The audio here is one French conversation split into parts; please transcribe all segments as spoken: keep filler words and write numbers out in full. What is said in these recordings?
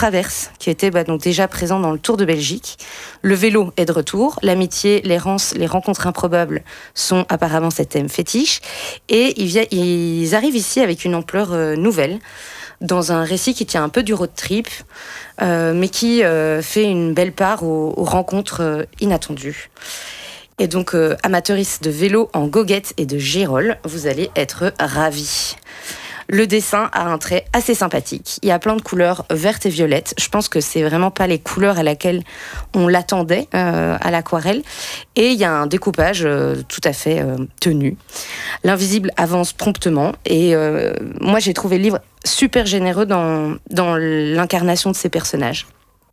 traverse, qui était bah, donc déjà présent dans le Tour de Belgique. Le vélo est de retour, l'amitié, l'errance, les rencontres improbables sont apparemment ses thèmes fétiches, et ils, via- ils arrivent ici avec une ampleur euh, nouvelle, dans un récit qui tient un peu du road trip, euh, mais qui euh, fait une belle part aux, aux rencontres euh, inattendues. Et donc, euh, amateuristes de vélo en goguette et de gérole, vous allez être ravis. Le dessin a un trait assez sympathique. Il y a plein de couleurs vertes et violettes. Je pense que c'est vraiment pas les couleurs à laquelle on l'attendait euh, à l'aquarelle. Et il y a un découpage euh, tout à fait euh, tenu. L'invisible avance promptement. Et euh, moi, j'ai trouvé le livre super généreux dans, dans l'incarnation de ces personnages.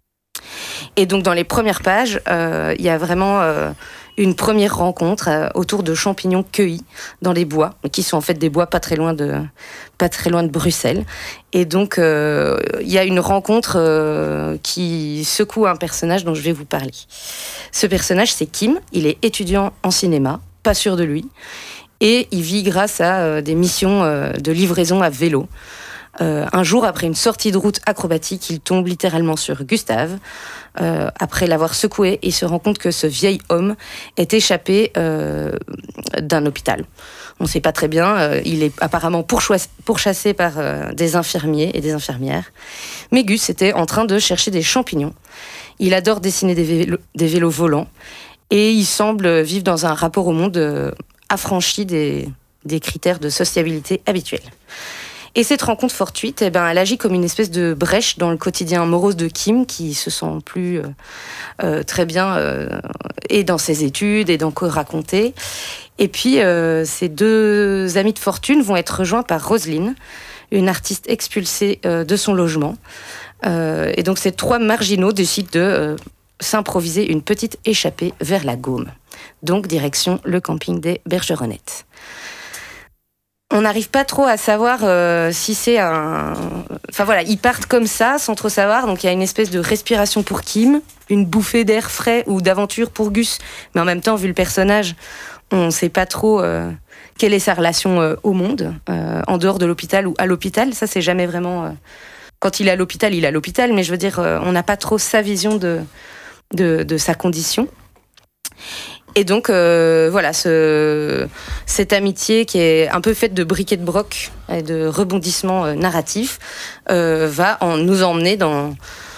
Et donc, dans les premières pages, euh, il y a vraiment... Euh, une première rencontre euh, autour de champignons cueillis dans les bois, qui sont en fait des bois pas très loin de, pas très loin de Bruxelles. Et donc, euh, il y a une rencontre euh, qui secoue un personnage dont je vais vous parler. Ce personnage, c'est Kim. Il est étudiant en cinéma, pas sûr de lui. Et il vit grâce à euh, des missions euh, de livraison à vélo. Euh, un jour, après une sortie de route acrobatique, il tombe littéralement sur Gustave. Euh, après l'avoir secoué, il se rend compte que ce vieil homme est échappé euh, d'un hôpital. On ne sait pas très bien. Euh, il est apparemment pourchassé, pourchassé par euh, des infirmiers et des infirmières. Mais Gus était en train de chercher des champignons. Il adore dessiner des vélos, des vélos volants. Et il semble vivre dans un rapport au monde euh, affranchi des, des critères de sociabilité habituels. Et cette rencontre fortuite, eh ben, elle agit comme une espèce de brèche dans le quotidien morose de Kim, qui se sent plus euh, euh, très bien euh, et dans ses études et dans quoi raconter. Et puis, euh, ces deux amis de fortune vont être rejoints par Roselyne, une artiste expulsée euh, de son logement. Euh, et donc, ces trois marginaux décident de euh, s'improviser une petite échappée vers la Gaume. Donc, direction le camping des Bergeronnettes. On n'arrive pas trop à savoir euh, si c'est un... Enfin voilà, ils partent comme ça, sans trop savoir. Donc il y a une espèce de respiration pour Kim, une bouffée d'air frais ou d'aventure pour Gus. Mais en même temps, vu le personnage, on ne sait pas trop euh, quelle est sa relation euh, au monde, euh, en dehors de l'hôpital ou à l'hôpital. Ça, c'est jamais vraiment... Euh... Quand il est à l'hôpital, il est à l'hôpital. Mais je veux dire, euh, on n'a pas trop sa vision de, de, de sa condition. Et donc, euh, voilà, ce, cette amitié qui est un peu faite de briquet de broc et de rebondissements euh, narratifs euh, va en, nous emmener dans,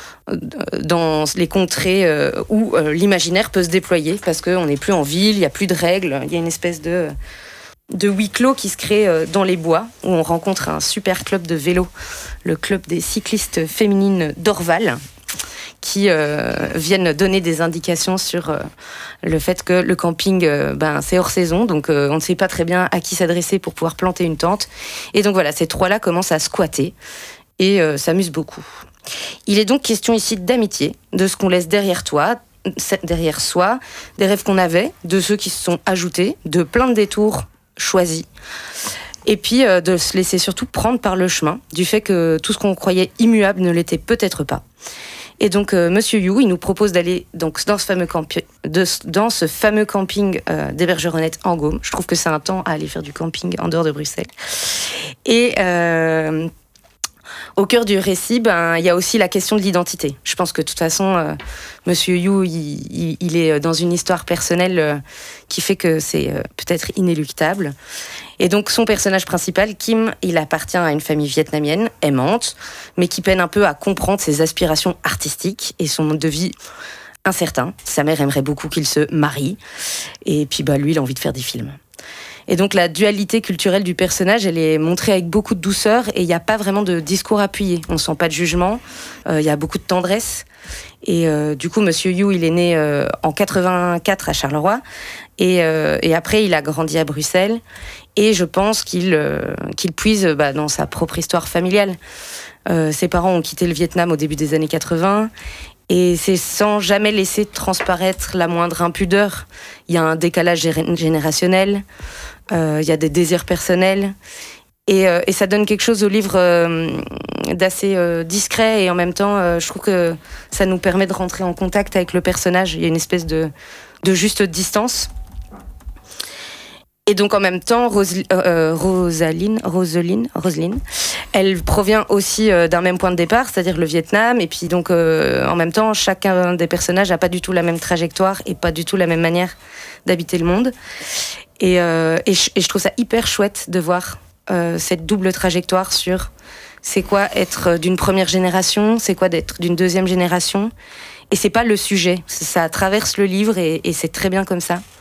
dans les contrées euh, où euh, l'imaginaire peut se déployer parce qu'on n'est plus en ville, il n'y a plus de règles, il y a une espèce de, de huis clos qui se crée euh, dans les bois où on rencontre un super club de vélo, le club des cyclistes féminines d'Orval, qui euh, viennent donner des indications sur euh, le fait que le camping, euh, ben, c'est hors saison, donc euh, on ne sait pas très bien à qui s'adresser pour pouvoir planter une tente. Et donc voilà, ces trois-là commencent à squatter et euh, s'amusent beaucoup. Il est donc question ici d'amitié, de ce qu'on laisse derrière toi, derrière soi, des rêves qu'on avait, de ceux qui se sont ajoutés, de plein de détours choisis. Et puis euh, de se laisser surtout prendre par le chemin, du fait que tout ce qu'on croyait immuable ne l'était peut-être pas. Et donc, euh, Monsieur You, il nous propose d'aller donc dans ce fameux campi- de, dans ce fameux camping euh, des Bergeronnettes en Gaume. Je trouve que c'est un temps à aller faire du camping en dehors de Bruxelles. Et euh, au cœur du récit, ben il y a aussi la question de l'identité. Je pense que de toute façon, euh, Monsieur You, il, il, il est dans une histoire personnelle euh, qui fait que c'est euh, peut-être inéluctable. Et donc, son personnage principal, Kim, il appartient à une famille vietnamienne, aimante, mais qui peine un peu à comprendre ses aspirations artistiques et son mode de vie incertain. Sa mère aimerait beaucoup qu'il se marie. Et puis, bah, lui, il a envie de faire des films. Et donc, la dualité culturelle du personnage, elle est montrée avec beaucoup de douceur et il n'y a pas vraiment de discours appuyé. On ne sent pas de jugement, il euh, y a beaucoup de tendresse. Et euh, du coup, Monsieur You, il est né euh, en quatre-vingt-quatre à Charleroi. Et, euh, et après, il a grandi à Bruxelles. Et je pense qu'il, euh, qu'il puise bah, dans sa propre histoire familiale. Euh, ses parents ont quitté le Vietnam au début des années quatre-vingts. Et c'est sans jamais laisser transparaître la moindre impudeur. Il y a un décalage générationnel. Euh, il y a des désirs personnels. Et, euh, et ça donne quelque chose au livre euh, d'assez euh, discret. Et en même temps, euh, je trouve que ça nous permet de rentrer en contact avec le personnage. Il y a une espèce de, de juste distance. Et donc en même temps, Rose, euh, Rosaline, Roseline, Roseline, elle provient aussi euh, d'un même point de départ, c'est-à-dire le Vietnam. Et puis donc euh, en même temps, chacun des personnages n'a pas du tout la même trajectoire et pas du tout la même manière d'habiter le monde. Et, euh, et, je, et je trouve ça hyper chouette de voir euh, cette double trajectoire sur c'est quoi être d'une première génération, c'est quoi d'être d'une deuxième génération. Et c'est pas le sujet, ça traverse le livre et, et c'est très bien comme ça.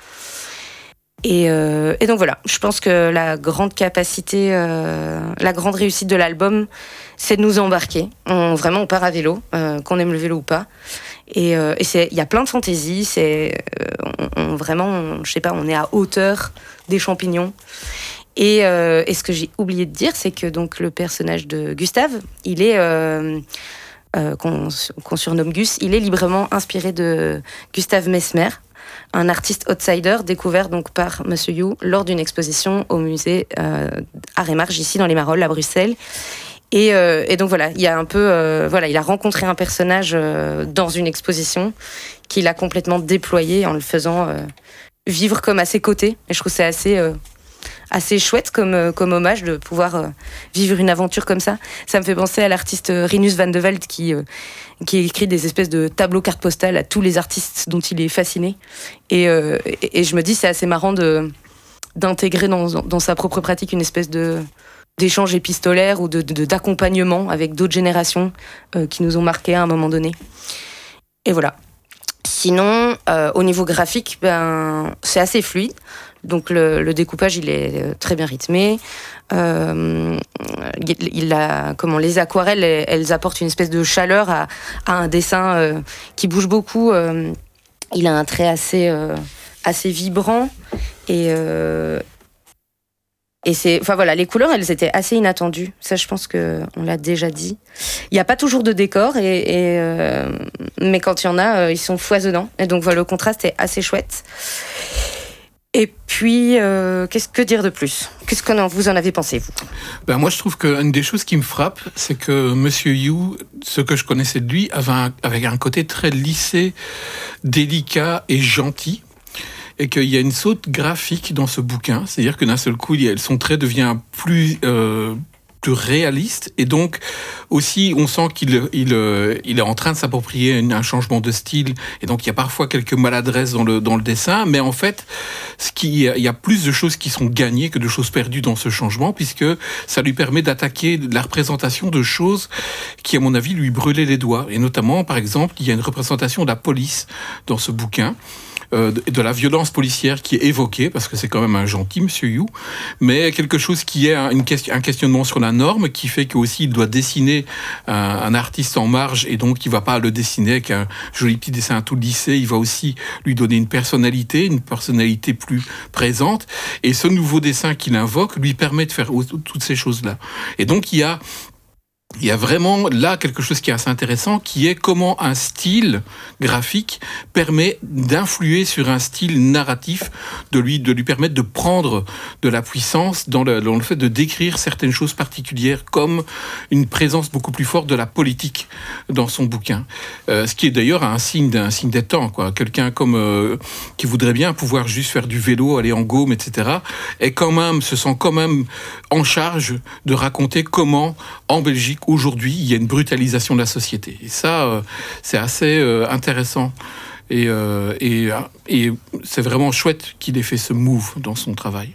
Et, euh, et donc voilà, je pense que la grande capacité, euh, la grande réussite de l'album, c'est de nous embarquer. On, vraiment, on part à vélo, euh, qu'on aime le vélo ou pas. Et il euh, y a plein de fantaisie, c'est euh, on, on, vraiment, on, je sais pas, on est à hauteur des champignons. Et, euh, et ce que j'ai oublié de dire, c'est que donc le personnage de Gustave, il est euh, euh, qu'on, qu'on surnomme Gus, il est librement inspiré de Gustave Mesmer, un artiste outsider découvert donc par Monsieur You lors d'une exposition au musée euh, Art et Marge ici dans les Marolles à Bruxelles. Et, euh, et donc voilà, il y a un peu, euh, voilà, il a rencontré un personnage euh, dans une exposition qu'il a complètement déployé en le faisant euh, vivre comme à ses côtés. Et je trouve que c'est assez euh, assez chouette comme, euh, comme hommage de pouvoir euh, vivre une aventure comme ça. Ça me fait penser à l'artiste Rinus van de Velde qui, euh, qui écrit des espèces de tableaux cartes postales à tous les artistes dont il est fasciné. Et, euh, et, et je me dis c'est assez marrant de, d'intégrer dans, dans sa propre pratique une espèce de, d'échange épistolaire ou de, de, d'accompagnement avec d'autres générations euh, qui nous ont marqués à un moment donné. Et voilà. Sinon, euh, au niveau graphique, ben, c'est assez fluide. Donc le, le découpage, il est très bien rythmé. Euh, il a, comment, les aquarelles, elles, elles apportent une espèce de chaleur à, à un dessin euh, qui bouge beaucoup. Euh, il a un trait assez, euh, assez vibrant. Et, euh, et c'est, enfin voilà, les couleurs, elles étaient assez inattendues. Ça, je pense qu'on l'a déjà dit. Il n'y a pas toujours de décor, et, et, euh, mais quand il y en a, euh, ils sont foisonnants. Et donc voilà, le contraste est assez chouette. Et puis, euh, qu'est-ce que dire de plus ? Qu'est-ce que vous en avez pensé, vous ? Ben moi, je trouve qu'une des choses qui me frappe, c'est que Monsieur You, ce que je connaissais de lui, avait un, avait un côté très lissé, délicat et gentil. Et qu'il y a une saute graphique dans ce bouquin. C'est-à-dire que d'un seul coup, son trait devient plus... Euh, plus réaliste, et donc aussi on sent qu'il il, il est en train de s'approprier un changement de style, et donc il y a parfois quelques maladresses dans le, dans le dessin, mais en fait ce qui, il y a plus de choses qui sont gagnées que de choses perdues dans ce changement, puisque ça lui permet d'attaquer la représentation de choses qui à mon avis lui brûlaient les doigts, et notamment par exemple il y a une représentation de la police dans ce bouquin, Euh, de, de la violence policière qui est évoquée, parce que c'est quand même un gentil Monsieur You, mais quelque chose qui est un, une question, un questionnement sur la norme, qui fait qu'aussi il doit dessiner un, un artiste en marge, et donc il va pas le dessiner avec un joli petit dessin tout lissé, il va aussi lui donner une personnalité, une personnalité plus présente, et ce nouveau dessin qu'il invoque lui permet de faire toutes ces choses-là. Et donc il y a Il y a vraiment là quelque chose qui est assez intéressant, qui est comment un style graphique permet d'influer sur un style narratif, de lui, de lui permettre de prendre de la puissance dans le, dans le fait de décrire certaines choses particulières, comme une présence beaucoup plus forte de la politique dans son bouquin. Euh, ce qui est d'ailleurs un signe, un signe des temps, quoi. Quelqu'un comme euh, qui voudrait bien pouvoir juste faire du vélo, aller en gaume, et cetera, est quand même, se sent quand même en charge de raconter comment, en Belgique, aujourd'hui, il y a une brutalisation de la société. Et ça, euh, c'est assez euh, intéressant. Et, euh, et, et c'est vraiment chouette qu'il ait fait ce move dans son travail.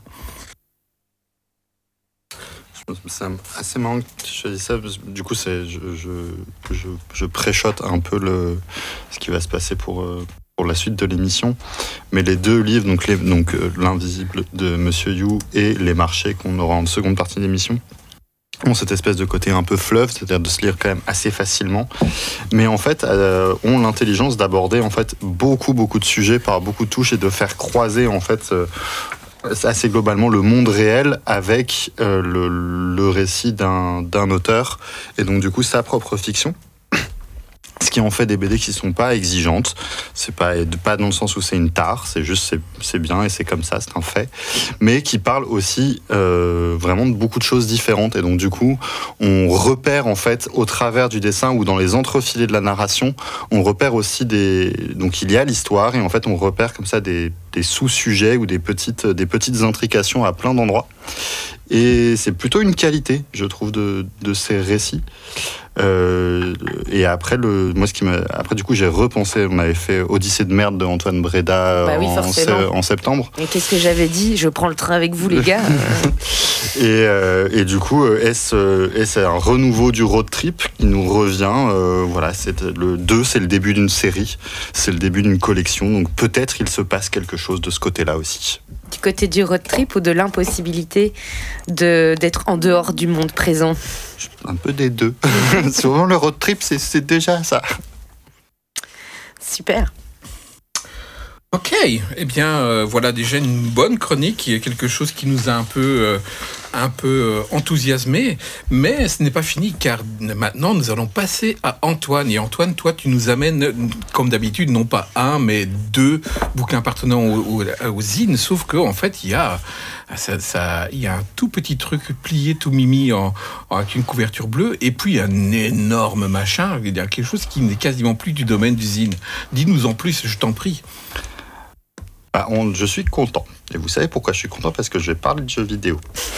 C'est assez marrant que je dis ça, parce que du coup, c'est, je, je, je, je préchote un peu le, ce qui va se passer pour, pour la suite de l'émission. Mais les deux livres, donc, les, donc L'Invisible de Monsieur You et Les Marchés, qu'on aura en seconde partie de l'émission, ont cette espèce de côté un peu fleuve, c'est-à-dire de se lire quand même assez facilement, mais en fait euh, ont l'intelligence d'aborder en fait beaucoup beaucoup de sujets par beaucoup de touches, et de faire croiser en fait euh, assez globalement le monde réel avec euh, le, le récit d'un, d'un auteur, et donc du coup sa propre fiction. Ce qui en fait des B D qui sont pas exigeantes. C'est pas, pas dans le sens où c'est une tare, c'est juste c'est, c'est bien et c'est comme ça, c'est un fait. Mais qui parle aussi euh, vraiment de beaucoup de choses différentes. Et donc du coup, on repère en fait au travers du dessin ou dans les entrefilés de la narration, on repère aussi des... Donc il y a l'histoire et en fait on repère comme ça des, des sous-sujets ou des petites, des petites intrications à plein d'endroits. Et c'est plutôt une qualité, je trouve, de, de ces récits. Euh, et après, le, moi, ce qui m'a, après, du coup, j'ai repensé. On avait fait Odyssée de merde de Antoine Bréda bah oui, en, se, en septembre. Et qu'est-ce que j'avais dit ? Je prends le train avec vous, les gars. et, euh, et du coup, est-ce, est-ce un renouveau du road trip qui nous revient euh, Voilà, c'est le deux, c'est le début d'une série, c'est le début d'une collection. Donc peut-être il se passe quelque chose de ce côté-là aussi. Du côté du road trip ou de l'impossibilité de, d'être en dehors du monde présent ? Un peu des deux. Souvent, le road trip, c'est, c'est déjà ça. Super. Ok, eh bien euh, voilà déjà une bonne chronique, qui est quelque chose qui nous a un peu, euh, un peu euh, enthousiasmés, mais ce n'est pas fini car maintenant nous allons passer à Antoine. Et Antoine, toi tu nous amènes comme d'habitude non pas un mais deux bouquins appartenant au, au, au zine, sauf qu'en fait il y a ça, ça, il y a un tout petit truc plié tout mimi en, en, avec une couverture bleue et puis un énorme machin, il y a quelque chose qui n'est quasiment plus du domaine du zine. Dis-nous en plus, je t'en prie. Bah, on, je suis content. Et vous savez pourquoi je suis content ? Parce que je vais parler de jeux vidéo.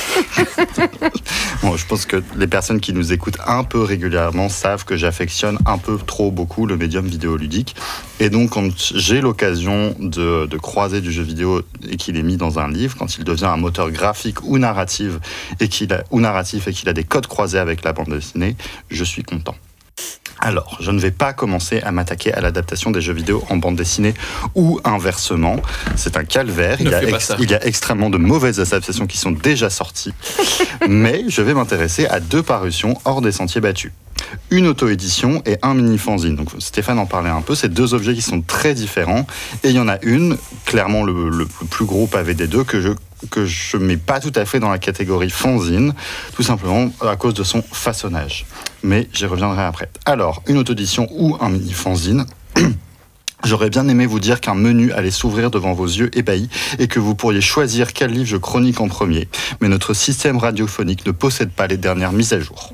Bon, je pense que les personnes qui nous écoutent un peu régulièrement savent que j'affectionne un peu trop beaucoup le médium vidéoludique. Et donc, quand j'ai l'occasion de, de croiser du jeu vidéo et qu'il est mis dans un livre, quand il devient un moteur graphique ou narratif et qu'il a, ou narratif et qu'il a des codes croisés avec la bande dessinée, je suis content. Alors, je ne vais pas commencer à m'attaquer à l'adaptation des jeux vidéo en bande dessinée ou inversement. C'est un calvaire. Il y, a ex- il y a extrêmement de mauvaises adaptations qui sont déjà sorties. Mais je vais m'intéresser à deux parutions hors des sentiers battus. Une auto-édition et un mini-fanzine. Donc Stéphane en parlait un peu. C'est deux objets qui sont très différents. Et il y en a une, clairement le, le plus gros pavé des deux, que je que je mets pas tout à fait dans la catégorie fanzine, tout simplement à cause de son façonnage. Mais j'y reviendrai après. Alors, une auto-édition ou un mini-fanzine. J'aurais bien aimé vous dire qu'un menu allait s'ouvrir devant vos yeux ébahis et que vous pourriez choisir quel livre je chronique en premier. Mais notre système radiophonique ne possède pas les dernières mises à jour.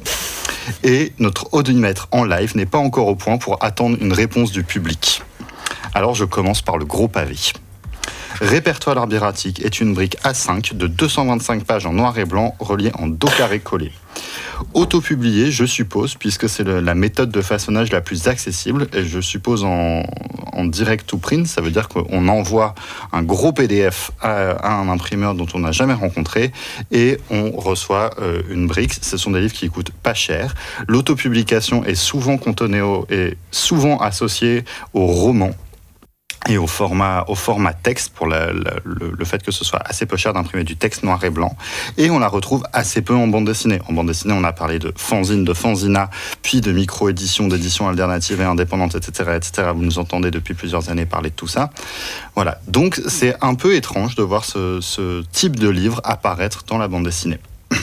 Et notre audimètre en live n'est pas encore au point pour attendre une réponse du public. Alors je commence par le gros pavé. Répertoire labyrinthique est une brique A cinq de deux cent vingt-cinq pages en noir et blanc reliée en dos carré collé. Auto-publié, je suppose, puisque c'est le, la méthode de façonnage la plus accessible, et je suppose en, en direct to print, ça veut dire qu'on envoie un gros P D F à, à un imprimeur dont on n'a jamais rencontré, et on reçoit euh, une brique. Ce sont des livres qui coûtent pas cher. L'autopublication est souvent cantonnée au, est souvent associée au roman et au format, au format texte, pour la, la, le, le fait que ce soit assez peu cher d'imprimer du texte noir et blanc. Et on la retrouve assez peu en bande dessinée. En bande dessinée, on a parlé de fanzine, de fanzina, puis de micro-édition, d'édition alternative et indépendante, et cetera, et cetera. Vous nous entendez depuis plusieurs années parler de tout ça. Voilà. Donc, c'est un peu étrange de voir ce, ce type de livre apparaître dans la bande dessinée.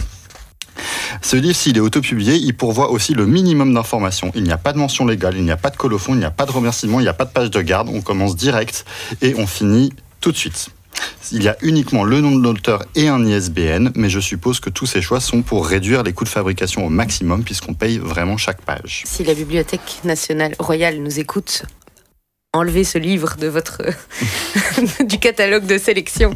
Ce livre, s'il est autopublié, il pourvoit aussi le minimum d'informations. Il n'y a pas de mention légale, il n'y a pas de colophon, il n'y a pas de remerciement, il n'y a pas de page de garde. On commence direct et on finit tout de suite. Il y a uniquement le nom de l'auteur et un I S B N, mais je suppose que tous ces choix sont pour réduire les coûts de fabrication au maximum, puisqu'on paye vraiment chaque page. Si la Bibliothèque nationale royale nous écoute, enlevez ce livre de votre du catalogue de sélection.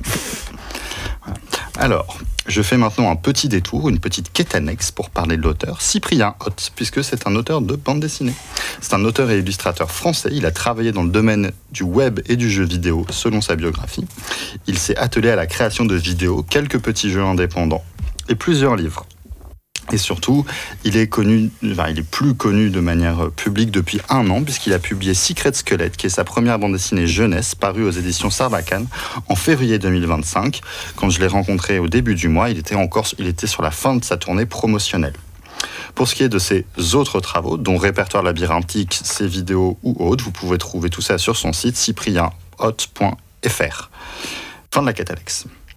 Alors, je fais maintenant un petit détour, une petite quête annexe pour parler de l'auteur, Cyprien Hott, puisque c'est un auteur de bande dessinée. C'est un auteur et illustrateur français, il a travaillé dans le domaine du web et du jeu vidéo selon sa biographie. Il s'est attelé à la création de vidéos, quelques petits jeux indépendants et plusieurs livres. Et surtout, il est connu, enfin, il est plus connu de manière publique depuis un an, puisqu'il a publié Secret Squelette, qui est sa première bande dessinée jeunesse, parue aux éditions Sarbacane en février deux mille vingt-cinq. Quand je l'ai rencontré au début du mois, il était encore, il était sur la fin de sa tournée promotionnelle. Pour ce qui est de ses autres travaux, dont Répertoire labyrinthique, ses vidéos ou autres, vous pouvez trouver tout ça sur son site cyprien hott point f r. Fin de la quête Alex.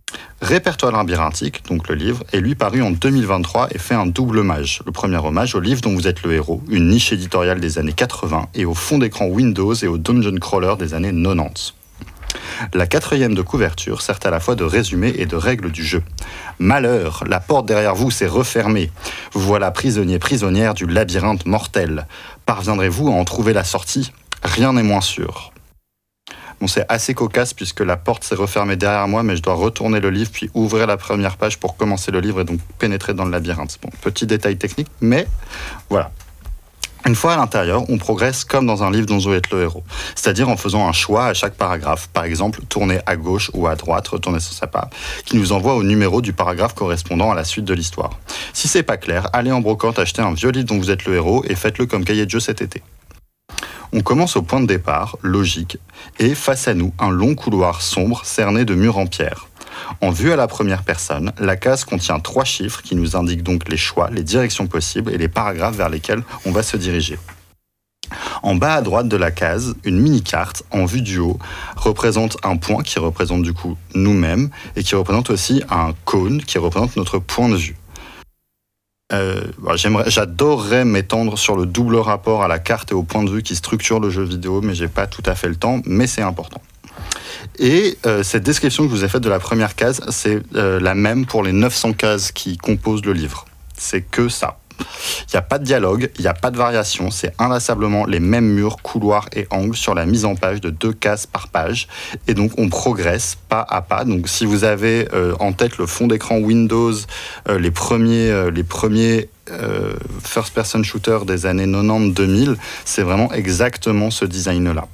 Répertoire labyrinthique, donc le livre, est lui paru en deux mille vingt-trois et fait un double hommage. Le premier hommage au livre dont vous êtes le héros, une niche éditoriale des années quatre-vingts, et au fond d'écran Windows et au dungeon crawler des années quatre-vingt-dix. La quatrième de couverture sert à la fois de résumé et de règle du jeu. Malheur, la porte derrière vous s'est refermée. Vous voilà prisonnier, prisonnière du labyrinthe mortel. Parviendrez-vous à en trouver la sortie ? Rien n'est moins sûr. Bon, c'est assez cocasse puisque la porte s'est refermée derrière moi, mais je dois retourner le livre puis ouvrir la première page pour commencer le livre et donc pénétrer dans le labyrinthe. Bon, petit détail technique, mais voilà. Une fois à l'intérieur, on progresse comme dans un livre dont vous êtes le héros, c'est-à-dire en faisant un choix à chaque paragraphe, par exemple tourner à gauche ou à droite, retourner sur sa page, qui nous envoie au numéro du paragraphe correspondant à la suite de l'histoire. Si c'est pas clair, allez en brocante acheter un vieux livre dont vous êtes le héros et faites-le comme cahier de jeu cet été. On commence au point de départ, logique, et face à nous, un long couloir sombre cerné de murs en pierre. En vue à la première personne, la case contient trois chiffres qui nous indiquent donc les choix, les directions possibles et les paragraphes vers lesquels on va se diriger. En bas à droite de la case, une mini-carte en vue du haut représente un point qui représente du coup nous-mêmes et qui représente aussi un cône qui représente notre point de vue. Euh, j'aimerais, j'adorerais m'étendre sur le double rapport à la carte et au point de vue qui structure le jeu vidéo, mais j'ai pas tout à fait le temps, mais c'est important. Et euh, cette description que je vous ai faite de la première case, c'est euh, la même pour les neuf cents cases qui composent le livre. C'est que ça. Il n'y a pas de dialogue, il n'y a pas de variation, c'est inlassablement les mêmes murs, couloirs et angles sur la mise en page de deux cases par page. Et donc on progresse pas à pas. Donc si vous avez euh, en tête le fond d'écran Windows, euh, les premiers, euh, les premiers euh, first-person shooters des années quatre-vingt-dix deux mille, c'est vraiment exactement ce design-là.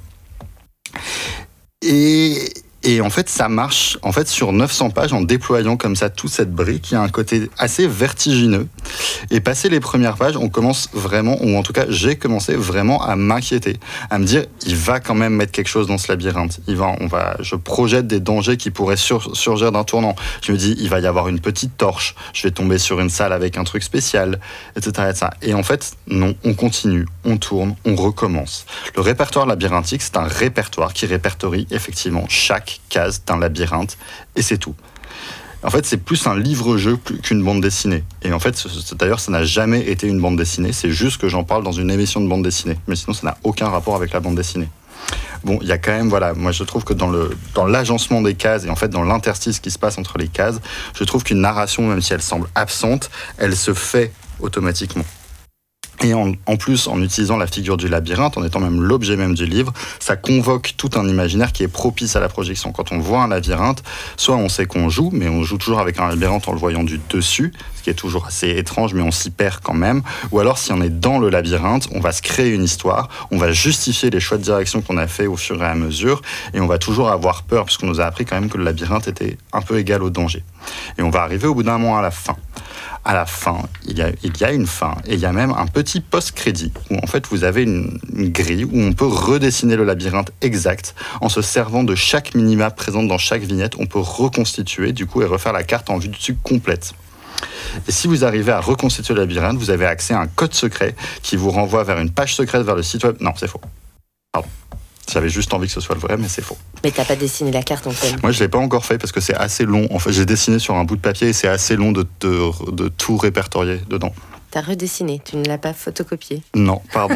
Et, et en fait, ça marche en fait, sur neuf cents pages en déployant comme ça toute cette brique. Il y a un côté assez vertigineux. Et passé les premières pages, on commence vraiment, ou en tout cas, j'ai commencé vraiment à m'inquiéter, à me dire, il va quand même mettre quelque chose dans ce labyrinthe. Il va, on va, je projette des dangers qui pourraient sur, surgir d'un tournant. Je me dis, il va y avoir une petite torche. Je vais tomber sur une salle avec un truc spécial, et cetera, et cetera. Et en fait, non, on continue, on tourne, on recommence. Le répertoire labyrinthique, c'est un répertoire qui répertorie effectivement chaque case d'un labyrinthe, et c'est tout. En fait, c'est plus un livre-jeu qu'une bande dessinée. Et en fait, d'ailleurs, ça n'a jamais été une bande dessinée. C'est juste que j'en parle dans une émission de bande dessinée. Mais sinon, ça n'a aucun rapport avec la bande dessinée. Bon, il y a quand même, voilà, moi je trouve que dans, le, dans l'agencement des cases et en fait dans l'interstice qui se passe entre les cases, je trouve qu'une narration, même si elle semble absente, elle se fait automatiquement. Et en, en plus, en utilisant la figure du labyrinthe, en étant même l'objet même du livre, ça convoque tout un imaginaire qui est propice à la projection. Quand on voit un labyrinthe, soit on sait qu'on joue, mais on joue toujours avec un labyrinthe en le voyant du dessus, ce qui est toujours assez étrange, mais on s'y perd quand même. Ou alors, si on est dans le labyrinthe, on va se créer une histoire, on va justifier les choix de direction qu'on a fait au fur et à mesure, et on va toujours avoir peur, puisqu'on nous a appris quand même que le labyrinthe était un peu égal au danger. Et on va arriver au bout d'un moment à la fin. À la fin, il y a, il y a une fin, et il y a même un petit post-crédit, où en fait vous avez une, une grille où on peut redessiner le labyrinthe exact, en se servant de chaque minimap présente dans chaque vignette, on peut reconstituer du coup et refaire la carte en vue dessus complète. Et si vous arrivez à reconstituer le labyrinthe, vous avez accès à un code secret qui vous renvoie vers une page secrète vers le site web. Non, c'est faux. Pardon. J'avais juste envie que ce soit le vrai, mais c'est faux. Mais t'as pas dessiné la carte en fait. Moi, je l'ai pas encore fait parce que c'est assez long. En fait, j'ai dessiné sur un bout de papier et c'est assez long de, de, de tout répertorier dedans. T'as redessiné, tu ne l'as pas photocopié. Non, pardon.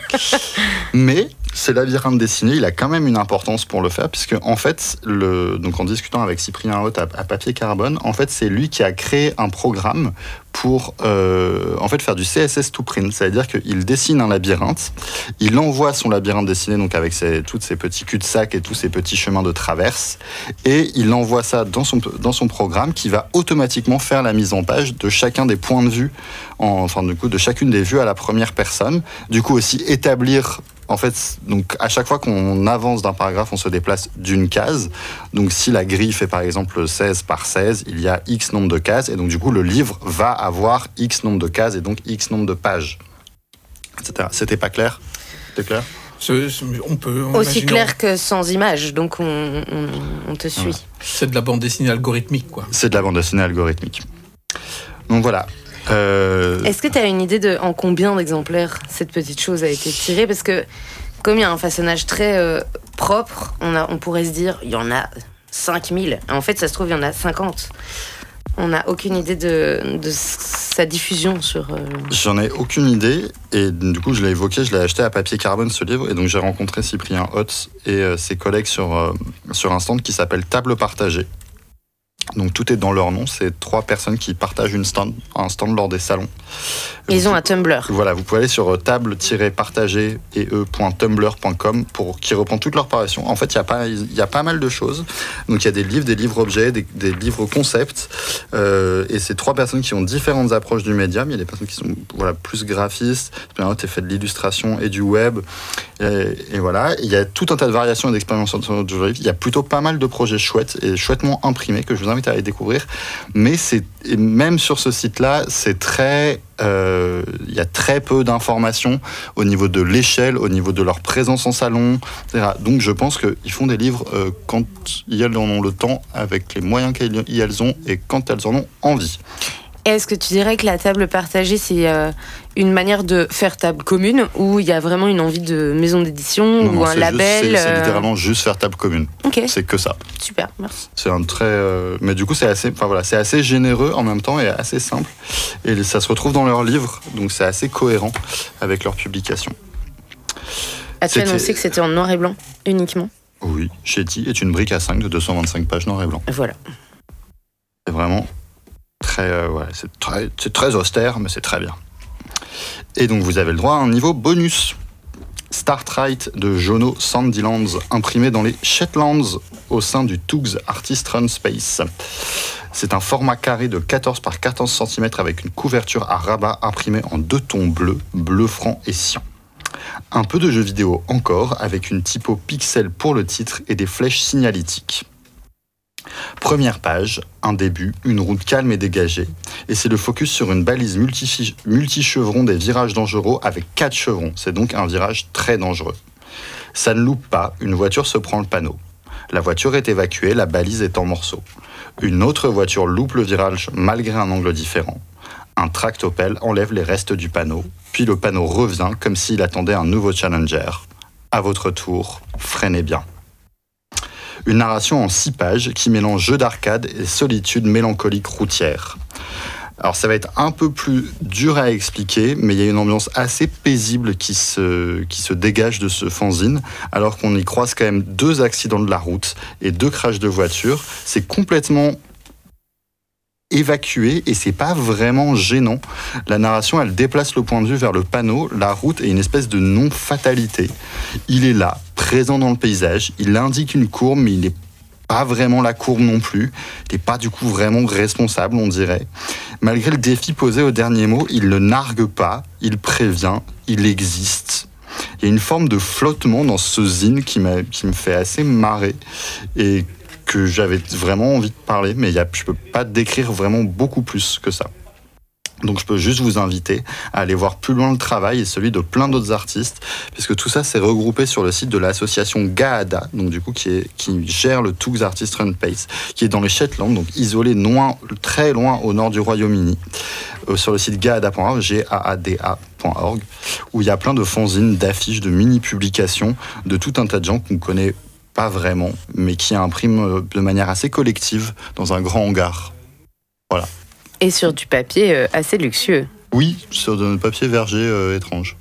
Mais ce labyrinthe dessiné, il a quand même une importance pour le faire, puisque en fait, le, donc en discutant avec Cyprien Haute à, à Papier Carbone, en fait, c'est lui qui a créé un programme pour euh, en fait faire du C S S to print, c'est-à-dire qu'il dessine un labyrinthe, il envoie son labyrinthe dessiné donc avec ses, tous ces petits cul-de-sac et tous ces petits chemins de traverse, et il envoie ça dans son dans son programme qui va automatiquement faire la mise en page de chacun des points de vue, en, enfin du coup de chacune des vues à la première personne, du coup aussi établir. En fait, donc à chaque fois qu'on avance d'un paragraphe, on se déplace d'une case. Donc si la grille fait par exemple seize par seize, il y a X nombre de cases. Et donc du coup, le livre va avoir X nombre de cases et donc X nombre de pages, et cetera. C'était pas clair ? C'était clair ? C'est, c'est, on peut, on Aussi imagine, clair que sans image, donc on, on, on te suit. Ouais. C'est de la bande dessinée algorithmique, quoi. C'est de la bande dessinée algorithmique. Donc voilà. Euh... Est-ce que tu as une idée de en combien d'exemplaires cette petite chose a été tirée ? Parce que comme il y a un façonnage très euh, propre, on, a, on pourrait se dire il y en a cinq mille. En fait, ça se trouve, il y en a cinquante. On n'a aucune idée de, de sa diffusion sur... Euh... J'en ai aucune idée, et du coup, je l'ai évoqué, je l'ai acheté à papier carbone, ce livre, et donc j'ai rencontré Cyprien Hotz et euh, ses collègues sur, euh, sur un stand qui s'appelle Table Partagée. Donc tout est dans leur nom, c'est trois personnes qui partagent une stand, un stand lors des salons. Ils vous, ont un Tumblr. Voilà, vous pouvez aller sur table-partagée point tumblr point com pour qui reprend toute leur parution. En fait, il y a pas, il y a pas mal de choses. Donc il y a des livres, des livres objets, des, des livres concepts, euh, et c'est trois personnes qui ont différentes approches du média. Mais il y a des personnes qui sont voilà plus graphistes. Tu fait de l'illustration et du web, et, et voilà. Il y a tout un tas de variations et d'expérimentations sur le livre. Il y a plutôt pas mal de projets chouettes et chouettement imprimés que je vous invite à aller découvrir. Mais c'est même sur ce site-là, c'est très euh, il y a très peu d'informations au niveau de l'échelle, au niveau de leur présence en salon, et cetera. Donc je pense qu'ils font des livres euh, quand ils en ont le temps, avec les moyens qu'elles ont et quand elles en ont envie. Est-ce que tu dirais que la table partagée, c'est euh, une manière de faire table commune, ou il y a vraiment une envie de maison d'édition non, ou non, un label juste, c'est, euh... c'est littéralement juste faire table commune. Okay. C'est que ça. Super, merci. C'est un très, euh, mais du coup c'est assez, enfin voilà, c'est assez généreux en même temps et assez simple. Et ça se retrouve dans leurs livres, donc c'est assez cohérent avec leur publication. As-tu annoncé que c'était en noir et blanc uniquement ? Oui, Shetty est une brique à cinq de deux cent vingt-cinq pages noir et blanc. Voilà. C'est vraiment très, euh, ouais, c'est très, c'est très austère, mais c'est très bien. Et donc vous avez le droit à un niveau bonus. Startrite de Jono Sandilands, imprimé dans les Shetlands au sein du Tugs Artist Run Space. C'est un format carré de quatorze par quatorze centimètres avec une couverture à rabat imprimée en deux tons bleus, bleu franc et cyan. Un peu de jeu vidéo encore, avec une typo pixel pour le titre et des flèches signalétiques. Première page, un début, une route calme et dégagée, et c'est le focus sur une balise multi- multi-chevron des virages dangereux avec quatre chevrons, c'est donc un virage très dangereux. Ça ne loupe pas, une voiture se prend le panneau. La voiture est évacuée, la balise est en morceaux. Une autre voiture loupe le virage malgré un angle différent. Un tractopelle enlève les restes du panneau, puis le panneau revient comme s'il attendait un nouveau challenger. À votre tour, freinez bien. Une narration en six pages qui mélange jeu d'arcade et solitude mélancolique routière. Alors ça va être un peu plus dur à expliquer, mais il y a une ambiance assez paisible qui se, qui se dégage de ce fanzine, alors qu'on y croise quand même deux accidents de la route et deux crashs de voiture. C'est complètement évacué et c'est pas vraiment gênant. La narration, elle déplace le point de vue vers le panneau, la route est une espèce de non-fatalité. Il est là, présent dans le paysage, il indique une courbe, mais il n'est pas vraiment la courbe non plus. Il n'est pas du coup vraiment responsable, on dirait. Malgré le défi posé au dernier mot, il ne nargue pas, il prévient, il existe. Il y a une forme de flottement dans ce zine qui, m'a, qui me fait assez marrer et que j'avais vraiment envie de parler, mais y a, je ne peux pas décrire vraiment beaucoup plus que ça. Donc je peux juste vous inviter à aller voir plus loin le travail et celui de plein d'autres artistes, puisque tout ça s'est regroupé sur le site de l'association Gaada, donc du coup qui, est, qui gère le Tugs Artist Run Space, qui est dans les Shetland, donc isolé loin, très loin au nord du Royaume-Uni, euh, sur le site gaada point org, G A A D A point org, où il y a plein de fanzines, d'affiches, de mini-publications, de tout un tas de gens qu'on connaît pas vraiment, mais qui impriment de manière assez collective dans un grand hangar. Voilà. Et sur du papier euh, assez luxueux. Oui, sur du papier verger euh, étrange.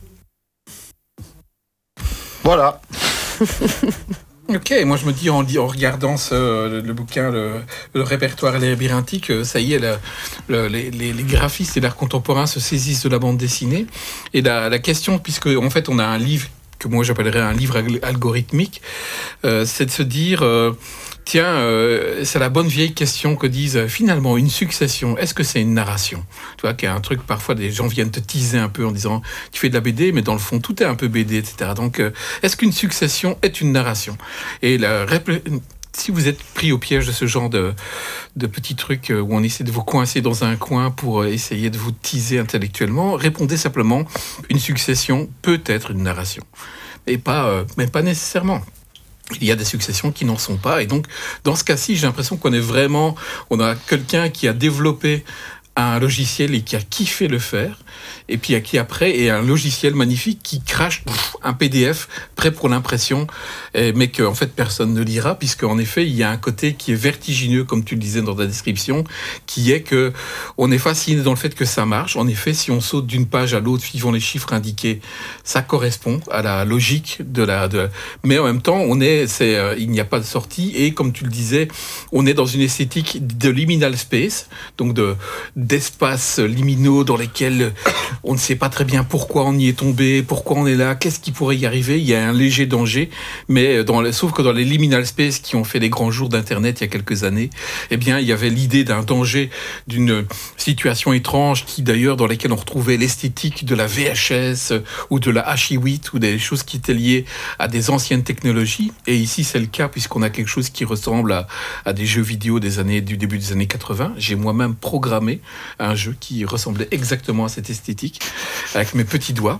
Voilà. Ok, moi je me dis en, en regardant ce, le, le bouquin, le, le répertoire labyrinthique, ça y est, le, le, les, les graphistes et l'art contemporain se saisissent de la bande dessinée. Et la, la question, puisque en fait on a un livre que moi j'appellerais un livre algorithmique, euh, c'est de se dire, euh, tiens, euh, c'est la bonne vieille question que disent, euh, finalement, une succession, est-ce que c'est une narration ? Tu vois, qu'il y a un truc, parfois, des gens viennent te teaser un peu en disant, tu fais de la B D, mais dans le fond, tout est un peu B D, et cetera. Donc, euh, est-ce qu'une succession est une narration ? Et la répl- si vous êtes pris au piège de ce genre de, de petits trucs où on essaie de vous coincer dans un coin pour essayer de vous teaser intellectuellement, répondez simplement, une succession peut être une narration. Et pas, euh, mais pas nécessairement. Il y a des successions qui n'en sont pas. Et donc, dans ce cas-ci, j'ai l'impression qu'on est vraiment... On a quelqu'un qui a développé un logiciel et qui a kiffé le faire, et puis qui après est un logiciel magnifique qui crache pff, un P D F prêt pour l'impression, mais que en fait personne ne lira, puisque en effet il y a un côté qui est vertigineux, comme tu le disais dans ta description, qui est que on est fasciné dans le fait que ça marche. En effet, si on saute d'une page à l'autre suivant les chiffres indiqués, ça correspond à la logique de la. De... Mais en même temps, on est, c'est, euh, il n'y a pas de sortie, et comme tu le disais, on est dans une esthétique de liminal space, donc de d'espaces liminaux dans lesquels on ne sait pas très bien pourquoi on y est tombé, pourquoi on est là, qu'est-ce qui pourrait y arriver. Il y a un léger danger, mais dans les, sauf que dans les liminal space qui ont fait les grands jours d'Internet il y a quelques années, eh bien, il y avait l'idée d'un danger, d'une situation étrange qui, d'ailleurs, dans laquelle on retrouvait l'esthétique de la V H S ou de la H I huit ou des choses qui étaient liées à des anciennes technologies. Et ici, c'est le cas puisqu'on a quelque chose qui ressemble à, à des jeux vidéo des années, du début des années quatre-vingts. J'ai moi-même programmé un jeu qui ressemblait exactement à cette esthétique avec mes petits doigts.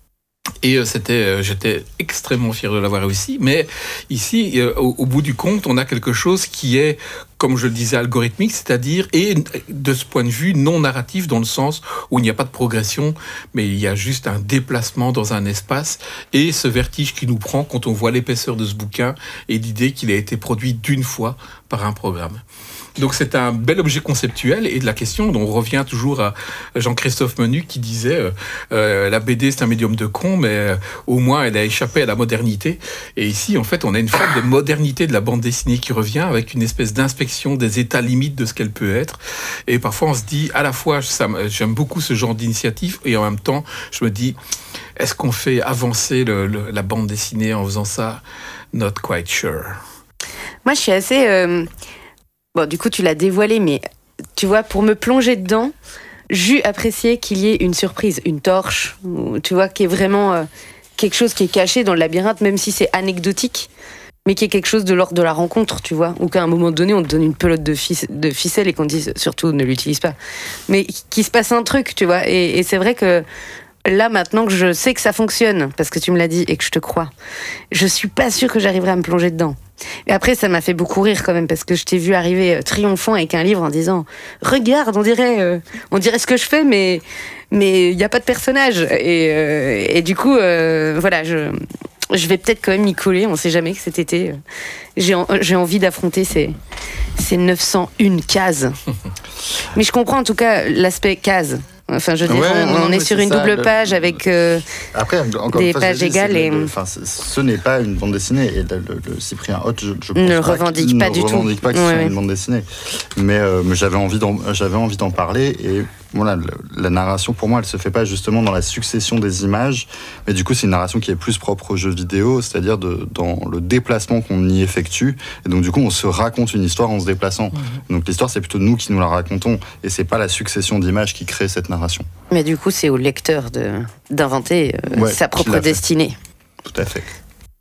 Et c'était, j'étais extrêmement fier de l'avoir réussi. Mais ici, au, au bout du compte, on a quelque chose qui est, comme je le disais, algorithmique, c'est-à-dire, et de ce point de vue, non narratif, dans le sens où il n'y a pas de progression, mais il y a juste un déplacement dans un espace, et ce vertige qui nous prend quand on voit l'épaisseur de ce bouquin et l'idée qu'il a été produit d'une fois par un programme. Donc c'est un bel objet conceptuel, et de la question, on revient toujours à Jean-Christophe Menu qui disait euh, euh, la B D c'est un médium de con, mais euh, au moins elle a échappé à la modernité. Et ici en fait on a une forme de modernité de la bande dessinée qui revient, avec une espèce d'inspection des états limites de ce qu'elle peut être. Et parfois on se dit à la fois ça, j'aime beaucoup ce genre d'initiative, et en même temps je me dis, est-ce qu'on fait avancer le, le, la bande dessinée en faisant ça? Not quite sure. Moi je suis assez... Euh... Bon, du coup, tu l'as dévoilé, mais tu vois, pour me plonger dedans, j'eus apprécié qu'il y ait une surprise, une torche, tu vois, qui est vraiment euh, quelque chose qui est caché dans le labyrinthe, même si c'est anecdotique, mais qui est quelque chose de l'ordre de la rencontre, tu vois, ou qu'à un moment donné, on te donne une pelote de, fic- de ficelle et qu'on te dise surtout ne l'utilise pas. Mais qu'il se passe un truc, tu vois, et, et c'est vrai que là, maintenant que je sais que ça fonctionne, parce que tu me l'as dit et que je te crois, je suis pas sûre que j'arriverai à me plonger dedans. Et après, ça m'a fait beaucoup rire quand même, parce que je t'ai vu arriver triomphant avec un livre en disant « Regarde, on dirait, euh, on dirait ce que je fais, mais mais il n'y a pas de personnage. » Et, euh, et du coup, euh, voilà, je, je vais peut-être quand même m'y coller, on sait jamais que cet été, euh, j'ai, en, j'ai envie d'affronter ces, ces neuf cent un cases. Mais je comprends en tout cas l'aspect case. Enfin, je veux dire, ouais, on, non, on est sur une ça, double le, page avec euh, après, encore des fois, pages dis, égales. Et... Le, enfin, ce n'est pas une bande dessinée. Et le, le, le Cyprien Hott, je, je pense ne pas revendique pas ne du revendique tout. pas que ouais, ce soit ouais. une bande dessinée. Mais, euh, mais j'avais envie d'en, j'avais envie d'en parler. Et voilà, le, la narration, pour moi, elle se fait pas justement dans la succession des images. Mais du coup, c'est une narration qui est plus propre aux jeux vidéo, c'est-à-dire de, dans le déplacement qu'on y effectue. Et donc, du coup, on se raconte une histoire en se déplaçant. Mmh. Donc, l'histoire, c'est plutôt nous qui nous la racontons. Et c'est pas la succession d'images qui crée cette narration. Mais du coup, c'est au lecteur de, d'inventer euh, ouais, sa propre destinée. Tout à fait.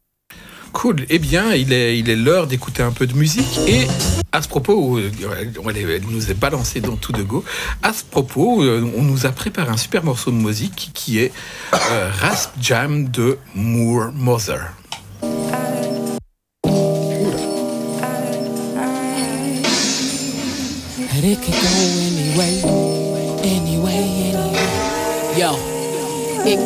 Cool. Eh bien, il est, il est l'heure d'écouter un peu de musique. Et à ce propos, elle nous est balancée dans tout de go. À ce propos, on nous a préparé un super morceau de musique qui est euh, Rasp Jam de Moore Mother. It could go anyway, anyway, anyway. Yo.